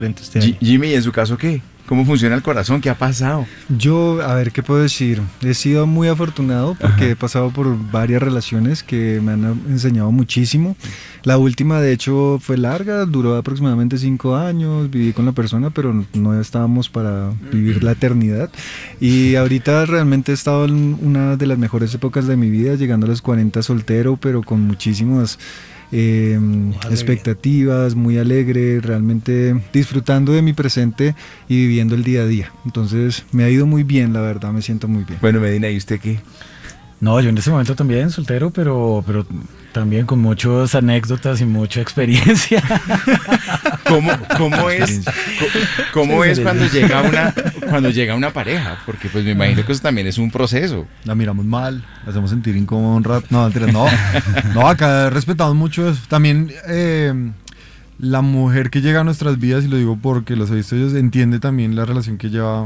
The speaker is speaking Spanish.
este año. Jimmy, ¿en su caso qué? ¿Cómo funciona el corazón? ¿Qué ha pasado? Yo, a ver, ¿qué puedo decir? He sido muy afortunado porque he pasado por varias relaciones que me han enseñado muchísimo. La última, de hecho, fue larga, duró aproximadamente 5 años, viví con la persona, pero no estábamos para vivir la eternidad. Y ahorita realmente he estado en una de las mejores épocas de mi vida, llegando a los 40 soltero, pero con muchísimas expectativas, muy alegre, realmente disfrutando de mi presente y viviendo el día a día. Entonces me ha ido muy bien, la verdad, me siento muy bien. Bueno, Medina, ¿y usted qué? No, yo en este momento también soltero, pero también con muchas anécdotas y mucha experiencia. ¿Cómo es, cómo es cuando llega una pareja? Porque pues me imagino que eso también es un proceso. La miramos mal, la hacemos sentir incómodo un rato. No, mentiras, no. No, acá respetamos mucho eso. También la mujer que llega a nuestras vidas, y lo digo porque los he visto ellos, entiende también la relación que lleva